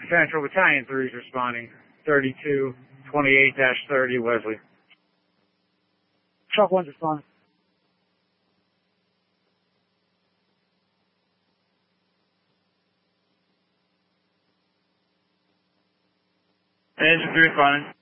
Central Battalion 3 is responding. 3228-30 Wesley. Chalk 1's responding. Engine 3 responding.